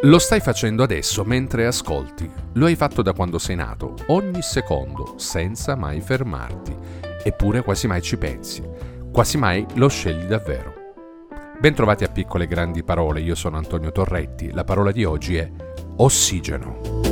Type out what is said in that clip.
Lo stai facendo adesso mentre ascolti. Lo hai fatto da quando sei nato, ogni secondo, senza mai fermarti. Eppure quasi mai ci pensi. Quasi mai lo scegli davvero. Bentrovati a Piccole Grandi Parole, io sono Antonio Torretti. La parola di oggi è ossigeno.